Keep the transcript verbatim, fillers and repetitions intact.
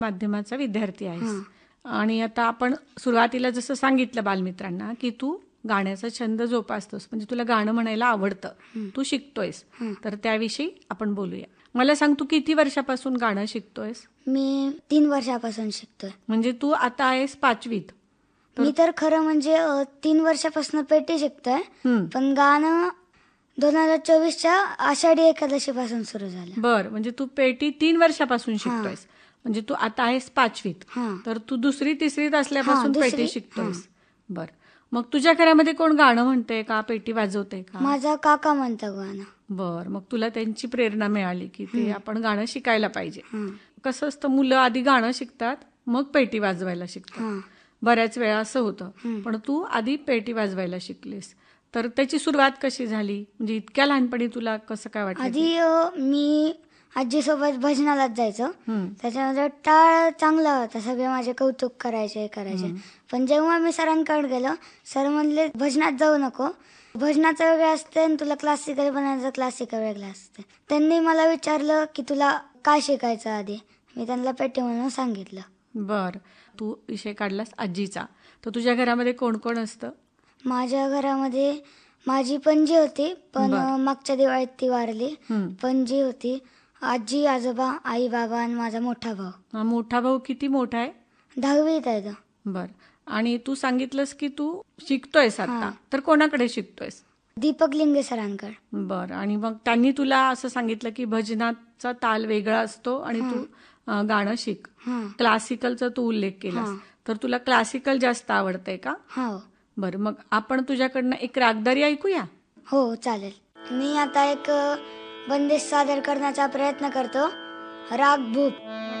माध्यमाचा विद्यार्थी आहेस. हां. आणि आता आपण सुरुवातीला जसं सांगितलं बालमित्रांना की तू गाण्याचा छंद जोपासतोस, म्हणजे तुला गाणं म्हणायला आवडतं, तू शिकतोयस, तर त्याविषयी आपण बोलूया. मला सांग, तू किती वर्षापासून गाणं शिकतोयस? मी तीन वर्षापासून शिकतोय. म्हणजे तू आता आहेस पाचवीत. मी तर खरं म्हणजे अ, तीन वर्षापासून पेटी शिकतोय, हम्म. पण गाणं दोन हजार चोवीसच्या आषाढी एकादशी पासून सुरू झालं. बर, म्हणजे तू पेटी तीन वर्षापासून शिकतोयस, म्हणजे तू आता आहेस पाचवीत, हां. तर तू दुसरी तिसरीत असल्यापासून हां, दुसरी- पेटी शिकतोयस. बर, मग तुझ्या घरामध्ये कोण गाणं म्हणते का, पेटी वाजवते का? माझा काका म्हणतो गाणं. बर, मग तुला त्यांची प्रेरणा मिळाली की ते आपण गाणं शिकायला पाहिजे. हां. कसं असतं, मुलं आधी गाणं शिकतात मग पेटी वाजवायला शिकतात. हां. बऱ्याच वेळा असं होतं, पण तू आधी पेटी वाजवायला शिकलीस. तर त्याची सुरुवात कशी झाली, म्हणजे इतक्या लहानपणी तुला कसं काय वाटलं? आधी अ, मी आजीसोबत भजनालाच जायचो. हम्म. त्याच्यानंतर टाळ चांगला होता, सगळे माझे कौतुक करायचे करायचे पण जेव्हा मी सरांकडे गेलो, सर म्हणले भजनात जाऊ नको, भजनाचं वेगळं असते आणि तुला क्लासिकल बनायचं क्लासिकल वेगळं असते. त्यांनी मला विचारलं की तुला काय शिकायचं आधी. मी त्यांना पेटी म्हणून सांगितलं. बर, तू विषय काढलास आजीचा, तर तुझ्या घरामध्ये कोण कोण असतं? माझ्या घरामध्ये माझी पणजी होती, पण बर. अ, मागच्या दिवाळीत ती वारली. हम्म. पणजी होती, आजी आजोबा आई बाबा आणि माझा मोठा भाऊ. हा, मोठा भाऊ किती मोठा आहे? दहावीत आहे तो. बर, आणि तू सांगितलंस की तू शिकतोयस आता, हां. तर कोणाकडे शिकतोयस? दीपक लिंगे सरांकडे. बर, आणि मग त्यांनी तुला असं सांगितलं की भजनाचा ताल वेगळा असतो आणि तू अं, गाणं शिक. हां. क्लासिकलचा तू उल्लेख केलास, हां. तर तुला क्लासिकल जास्त आवडतंय का? हो बरं, मग आपण तुझ्याकडनं एक रागदारी ऐकूया. हो चालेल. मी आता एक अ, बंदिश सादर करण्याचा प्रयत्न करतो. राग भूप.